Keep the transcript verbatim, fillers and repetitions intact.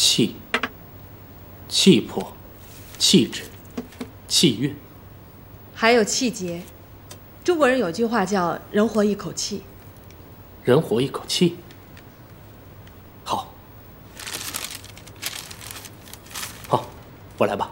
气、气魄、气质、气韵， 还有气节。中国人有句话叫“人活一口气”。 人活一口气。好，好，我来吧。